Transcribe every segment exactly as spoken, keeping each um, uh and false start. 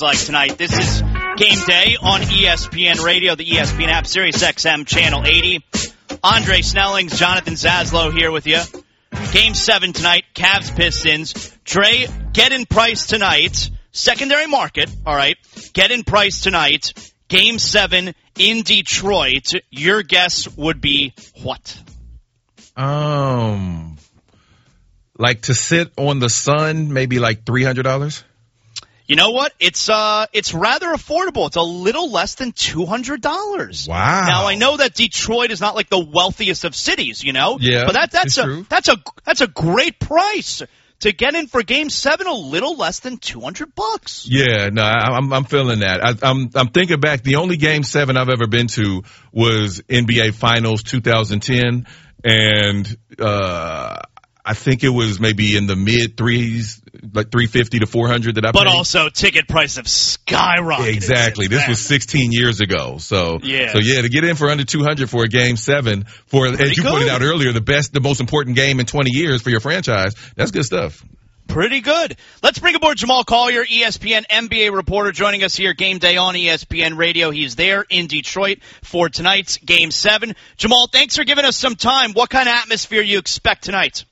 like tonight. This is Game Day on E S P N Radio, the E S P N app, Sirius X M Channel eighty. Andre Snellings, Jonathan Zaslow here with you. Game seven tonight, Cavs Pistons. Dre, get in price tonight. Secondary market, all right. Get in price tonight. Game seven in Detroit. Your guess would be what? Um, like to sit on the sun, maybe like three hundred dollars. You know what? It's uh, it's rather affordable. It's a little less than two hundred dollars. Wow. Now I know that Detroit is not like the wealthiest of cities, you know. Yeah, but that that's a true. that's a that's a great price to get in for Game Seven. A little less than two hundred bucks. Yeah, no, I, I'm I'm feeling that. I, I'm I'm thinking back. The only Game Seven I've ever been to was N B A Finals two thousand ten, and uh, I think it was maybe in the mid threes, like three fifty to four hundred that I But paid. also ticket prices have skyrocketed. Exactly. This was sixteen years ago. So, yeah. so yeah, to get in for under two hundred for a Game Seven, for, Pretty as you good. pointed out earlier, the best, the most important game in twenty years for your franchise, that's good stuff. Pretty good. Let's bring aboard Jamal Collier, E S P N N B A reporter, joining us here, Game Day on E S P N Radio. He's there in Detroit for tonight's Game seven. Jamal, thanks for giving us some time. What kind of atmosphere you expect tonight?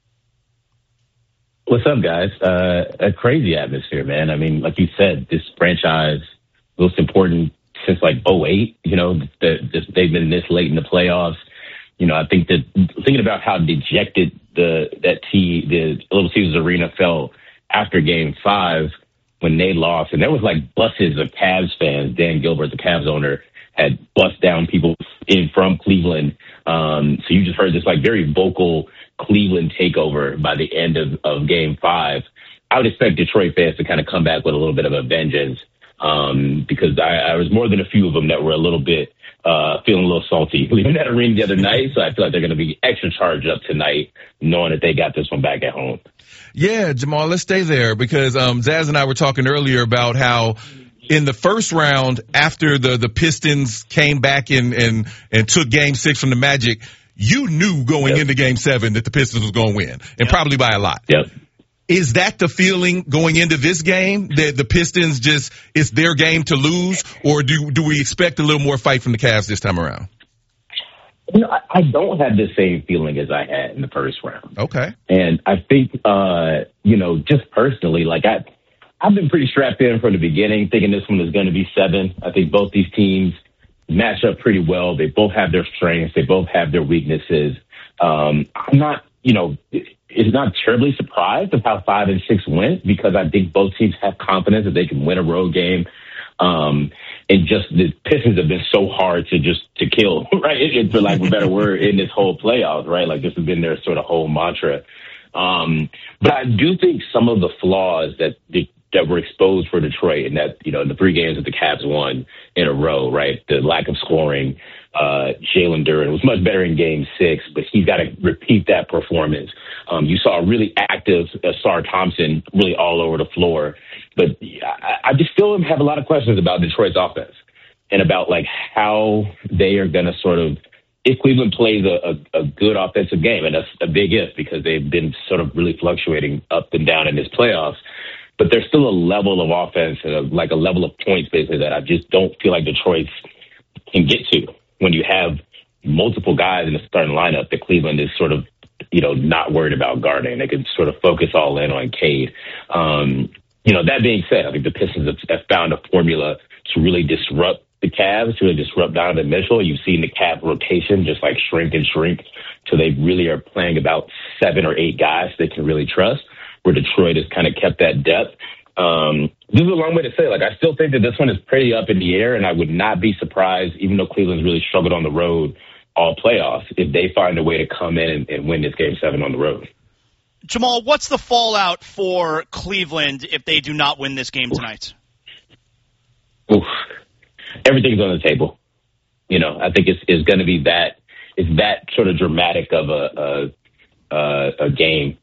What's up, guys? Uh, a crazy atmosphere, man. I mean, like you said, this franchise, most important since like oh eight, you know, the, the, they've been this late in the playoffs. You know, I think that thinking about how dejected the that T the Little Caesars Arena felt after Game Five when they lost, and there was like buses of Cavs fans. Dan Gilbert, the Cavs owner, had bussed down people in from Cleveland. Um, so you just heard this like very vocal Cleveland takeover by the end of, of Game Five. I would expect Detroit fans to kind of come back with a little bit of a vengeance, um, because I, I was more than a few of them that were a little bit uh, feeling a little salty leaving that arena the other night. So I feel like they're going to be extra charged up tonight, knowing that they got this one back at home. Yeah, Jamal, let's stay there because um, Zaz and I were talking earlier about how in the first round, after the, the Pistons came back and, and, and took Game Six from the Magic, you knew going Yep. into Game Seven that the Pistons was going to win, and Yep. probably by a lot. Yep. Is that the feeling going into this game, that the Pistons just, it's their game to lose, or do do we expect a little more fight from the Cavs this time around? You know, I, I don't have the same feeling as I had in the first round. Okay. And I think, uh, you know, just personally, like I, I've been pretty strapped in from the beginning, thinking this one is going to be seven. I think both these teams match up pretty well. They both have their strengths. They both have their weaknesses. Um, I'm not, you know, it's not terribly surprised of how five and six went because I think both teams have confidence that they can win a road game. Um, and just the Pistons have been so hard to just to kill, right? It, it, for lack of a better word, in this whole playoffs, right? Like this has been their sort of whole mantra. Um, but I do think some of the flaws that the that were exposed for Detroit and that, you know, the three games that the Cavs won in a row, right? The lack of scoring, uh, Jalen Duren was much better in Game Six, but he's got to repeat that performance. Um, you saw a really active uh, Sar Thompson really all over the floor, but I, I just still have a lot of questions about Detroit's offense and about like how they are going to sort of, if Cleveland plays a, a, a good offensive game, and that's a big if because they've been sort of really fluctuating up and down in this playoffs. But there's still a level of offense, and a, like a level of points, basically, that I just don't feel like Detroit can get to when you have multiple guys in the starting lineup that Cleveland is sort of, you know, not worried about guarding. They can sort of focus all in on Cade. Um, you know, that being said, I think the Pistons have, have found a formula to really disrupt the Cavs, to really disrupt Donovan Mitchell. You've seen the Cavs rotation just like shrink and shrink till they really are playing about seven or eight guys they can really trust, where Detroit has kind of kept that depth. Um, this is a long way to say, like, I still think that this one is pretty up in the air, and I would not be surprised, even though Cleveland's really struggled on the road all playoffs, if they find a way to come in and, and win this Game seven on the road. Jamal, what's the fallout for Cleveland if they do not win this game tonight? Oof. Everything's on the table. You know, I think it's, it's going to be that, it's that sort of dramatic of a, a, a, a game